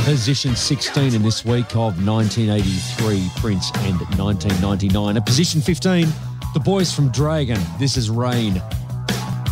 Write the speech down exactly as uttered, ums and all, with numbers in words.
Position sixteen in this week of nineteen eighty-three, Prince, and nineteen ninety-nine. At position fifteen, the boys from Dragon, This Is Rain.